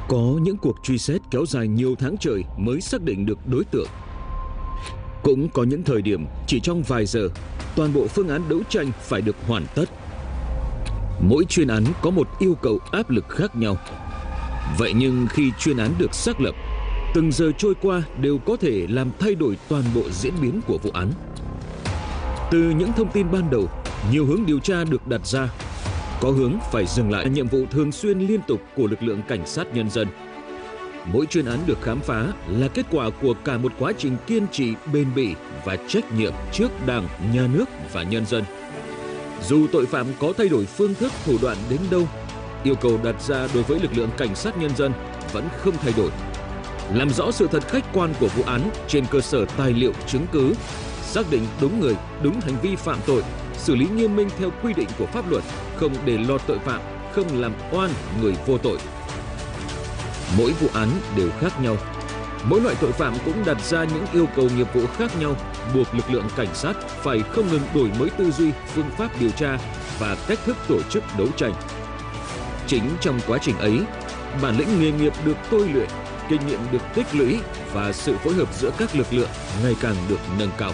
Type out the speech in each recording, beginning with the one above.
Có những cuộc truy xét kéo dài nhiều tháng trời mới xác định được đối tượng. Cũng có những thời điểm chỉ trong vài giờ, toàn bộ phương án đấu tranh phải được hoàn tất. Mỗi chuyên án có một yêu cầu áp lực khác nhau. Vậy nhưng khi chuyên án được xác lập, từng giờ trôi qua đều có thể làm thay đổi toàn bộ diễn biến của vụ án. Từ những thông tin ban đầu, nhiều hướng điều tra được đặt ra. Có hướng phải dừng lại nhiệm vụ thường xuyên liên tục của lực lượng cảnh sát nhân dân. Mỗi chuyên án được khám phá là kết quả của cả một quá trình kiên trì, bền bỉ và trách nhiệm trước Đảng, Nhà nước và nhân dân. Dù tội phạm có thay đổi phương thức, thủ đoạn đến đâu, yêu cầu đặt ra đối với lực lượng cảnh sát nhân dân vẫn không thay đổi. Làm rõ sự thật khách quan của vụ án trên cơ sở tài liệu chứng cứ, xác định đúng người, đúng hành vi phạm tội, xử lý nghiêm minh theo quy định của pháp luật, không để lọt tội phạm, không làm oan người vô tội. Mỗi vụ án đều khác nhau. Mỗi loại tội phạm cũng đặt ra những yêu cầu nghiệp vụ khác nhau, buộc lực lượng cảnh sát phải không ngừng đổi mới tư duy, phương pháp điều tra và cách thức tổ chức đấu tranh. Chính trong quá trình ấy, bản lĩnh nghề nghiệp được tôi luyện, kinh nghiệm được tích lũy và sự phối hợp giữa các lực lượng ngày càng được nâng cao.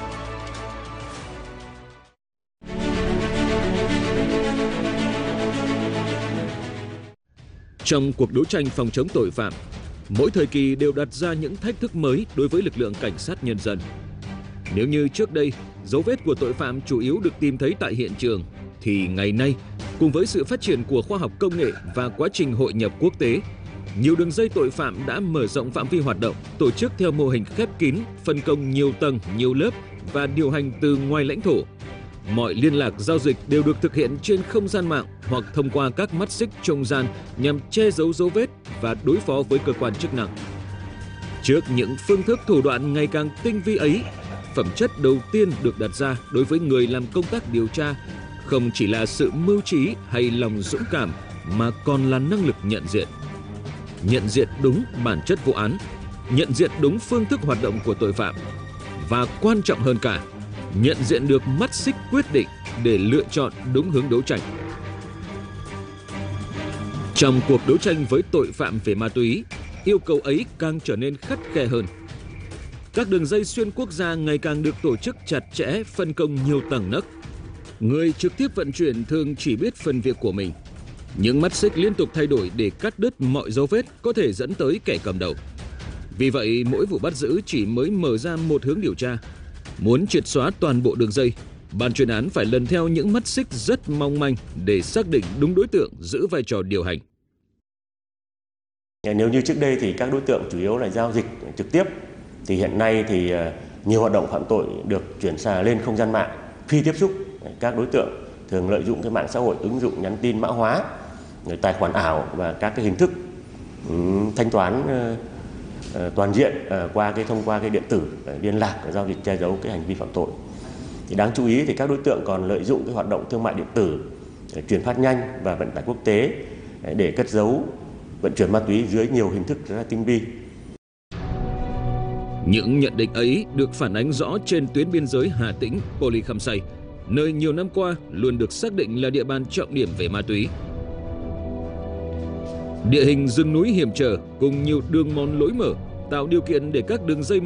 Trong cuộc đấu tranh phòng chống tội phạm, mỗi thời kỳ đều đặt ra những thách thức mới đối với lực lượng cảnh sát nhân dân. Nếu như trước đây, dấu vết của tội phạm chủ yếu được tìm thấy tại hiện trường, thì ngày nay, cùng với sự phát triển của khoa học công nghệ và quá trình hội nhập quốc tế, nhiều đường dây tội phạm đã mở rộng phạm vi hoạt động, tổ chức theo mô hình khép kín, phân công nhiều tầng, nhiều lớp và điều hành từ ngoài lãnh thổ. Mọi liên lạc giao dịch đều được thực hiện trên không gian mạng hoặc thông qua các mắt xích trung gian nhằm che giấu dấu vết và đối phó với cơ quan chức năng. Trước những phương thức thủ đoạn ngày càng tinh vi ấy, phẩm chất đầu tiên được đặt ra đối với người làm công tác điều tra không chỉ là sự mưu trí hay lòng dũng cảm mà còn là năng lực nhận diện. Nhận diện đúng bản chất vụ án, nhận diện đúng phương thức hoạt động của tội phạm và quan trọng hơn cả, nhận diện được mắt xích quyết định để lựa chọn đúng hướng đấu tranh. Trong cuộc đấu tranh với tội phạm về ma túy, yêu cầu ấy càng trở nên khắt khe hơn. Các đường dây xuyên quốc gia ngày càng được tổ chức chặt chẽ, phân công nhiều tầng nấc. Người trực tiếp vận chuyển thường chỉ biết phần việc của mình. Những mắt xích liên tục thay đổi để cắt đứt mọi dấu vết có thể dẫn tới kẻ cầm đầu. Vì vậy, mỗi vụ bắt giữ chỉ mới mở ra một hướng điều tra. Muốn triệt xóa toàn bộ đường dây, ban chuyên án phải lần theo những mắt xích rất mong manh để xác định đúng đối tượng giữ vai trò điều hành. Nếu như trước đây thì các đối tượng chủ yếu là giao dịch trực tiếp, thì hiện nay thì nhiều hoạt động phạm tội được chuyển sang lên không gian mạng, phi tiếp xúc. Các đối tượng thường lợi dụng cái mạng xã hội, ứng dụng nhắn tin mã hóa, tài khoản ảo và các cái hình thức thanh toán toàn diện thông qua cái điện tử liên lạc giao dịch che giấu cái hành vi phạm tội. Thì đáng chú ý thì các đối tượng còn lợi dụng cái hoạt động thương mại điện tử, chuyển phát nhanh và vận tải quốc tế để cất giấu vận chuyển ma túy dưới nhiều hình thức rất là tinh vi. Những nhận định ấy được phản ánh rõ trên tuyến biên giới Hà Tĩnh, Pô Ly Khăm Say, nơi nhiều năm qua luôn được xác định là địa bàn trọng điểm về ma túy. Địa hình rừng núi hiểm trở cùng nhiều đường mòn lối mở tạo điều kiện để các đường dây